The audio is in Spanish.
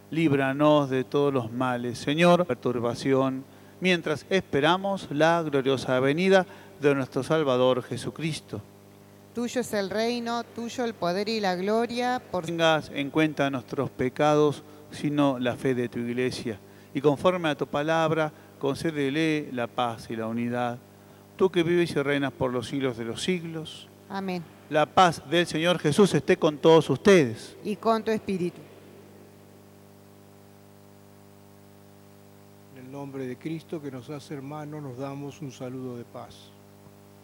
líbranos de todos los males. Señor, perturbación, mientras esperamos la gloriosa venida de nuestro Salvador Jesucristo. Tuyo es el reino, tuyo el poder y la gloria, por Tengas en cuenta nuestros pecados, sino la fe de tu Iglesia. Y conforme a tu palabra, concédele la paz y la unidad. Tú que vives y reinas por los siglos de los siglos. Amén. La paz del Señor Jesús esté con todos ustedes. Y con tu espíritu. En el nombre de Cristo, que nos hace hermanos, nos damos un saludo de paz.